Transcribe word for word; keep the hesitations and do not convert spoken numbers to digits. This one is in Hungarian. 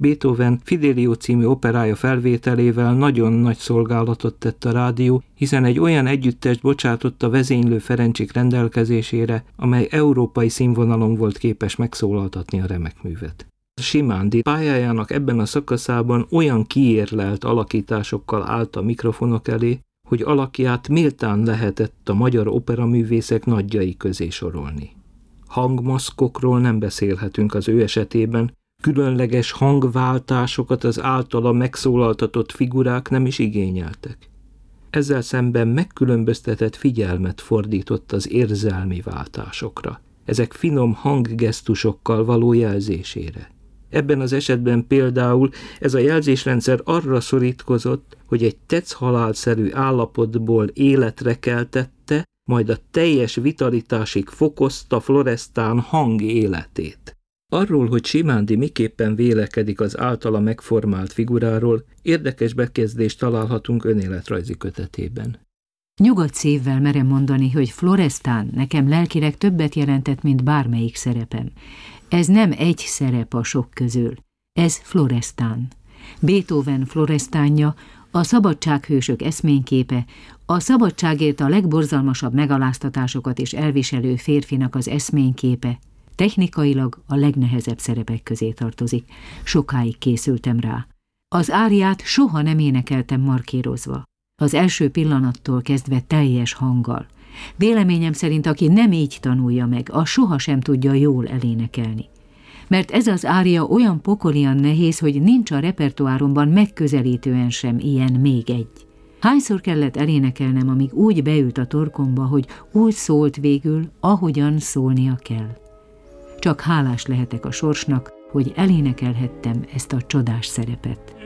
Beethoven Fidelio című operája felvételével nagyon nagy szolgálatot tett a rádió, hiszen egy olyan együttest bocsátott a vezénylő Ferencsik rendelkezésére, amely európai színvonalon volt képes megszólaltatni a remek művet. Szymandy pályájának ebben a szakaszában olyan kiérlelt alakításokkal állt a mikrofonok elé, hogy alakját méltán lehetett a magyar operaművészek nagyjai közé sorolni. Hangmaszkokról nem beszélhetünk az ő esetében, különleges hangváltásokat az általa megszólaltatott figurák nem is igényeltek. Ezzel szemben megkülönböztetett figyelmet fordított az érzelmi váltásokra, ezek finom hanggesztusokkal való jelzésére. Ebben az esetben például ez a jelzésrendszer arra szorítkozott, hogy egy tetszhalálszerű állapotból életre keltette, majd a teljes vitalitásig fokozta Florestan hang életét. Arról, hogy Szymandy miképpen vélekedik az általa megformált figuráról, érdekes bekezdést találhatunk önéletrajzi kötetében. Nyugodt szívvel merem mondani, hogy Florestan nekem lelkileg többet jelentett, mint bármelyik szerepem. Ez nem egy szerep a sok közül. Ez Florestan. Beethoven Florestanja, a szabadsághősök eszményképe, a szabadságért a legborzalmasabb megaláztatásokat is elviselő férfinak az eszményképe, technikailag a legnehezebb szerepek közé tartozik. Sokáig készültem rá. Az áriát soha nem énekeltem markírozva. Az első pillanattól kezdve teljes hanggal. Véleményem szerint, aki nem így tanulja meg, az sohasem tudja jól elénekelni. Mert ez az ária olyan pokolian nehéz, hogy nincs a repertoáromban megközelítően sem ilyen még egy. Hányszor kellett elénekelnem, amíg úgy beült a torkomba, hogy úgy szólt végül, ahogyan szólnia kell. Csak hálás lehetek a sorsnak, hogy elénekelhettem ezt a csodás szerepet.